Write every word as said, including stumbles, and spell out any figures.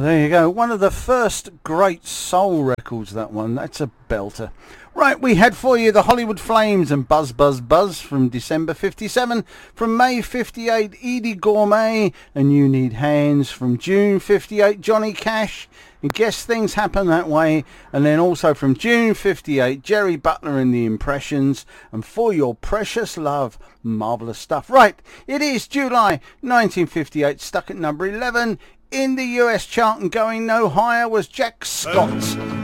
there you go. One of the first great soul records, that one. That's a belter. Right, we had for you the Hollywood Flames and Buzz Buzz Buzz from December fifty-seven. From May fifty-eight, Edie Gourmet and You Need Hands. From June fifty-eight, Johnny Cash and Guess Things Happen That Way. And then also from June fifty-eight, Jerry Butler and the Impressions. And For Your Precious Love, marvellous stuff. Right, it is July nineteen fifty-eight, stuck at number eleven. In the U S chart and going no higher was Jack Scott.